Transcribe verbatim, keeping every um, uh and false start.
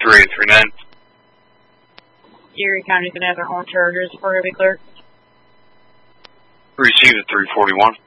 three eight three nine. Erie County's going to have their own chargers for every clerk. Received at three forty-one.